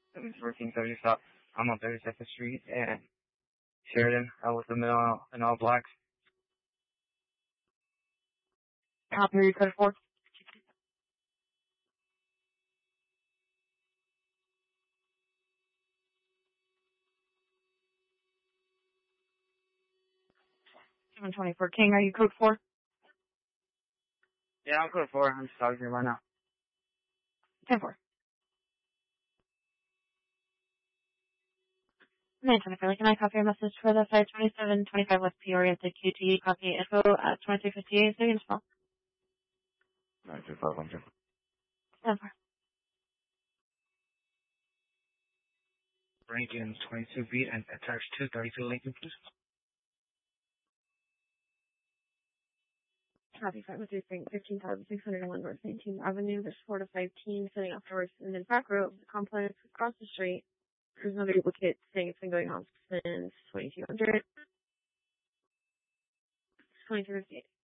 It's working 30 stop. I'm on 32nd Street and Sheridan. I was in all black. Copy, are you code 4? 724 King, are you code 4? Yeah, I'm code 4. I'm just talking to you right now. 10-4. 924, can I copy your message for the 52725 West Peoria to QT copy info at 2358 seconds fall? 92512. 10-4. Rankin 22 feet and attached 232 Lincoln, please. Copy 15,601 North 19th Avenue. There's 4 to 5 teams setting up doors in the back row of the complex across the street. There's another duplicate saying it's been going on since 2200. 2358.